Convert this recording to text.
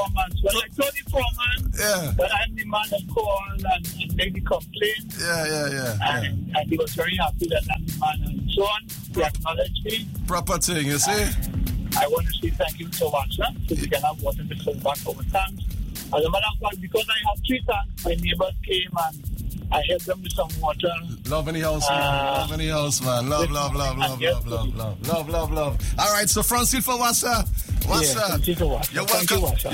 foreman. Well, I told the foreman Yeah. that I'm the man that called and made the complaint. And he was very happy that I'm the man and so on. He acknowledged me. Proper thing, you see? I want to say thank you so much, sir. So we can have water to fill back our tanks. As a matter of fact, because I have 3 tanks, my neighbors came and I helped them with some water. Love in the house, man. Love in the house, man. Love. All right, so Francis for Wassa. Yes, You're welcome.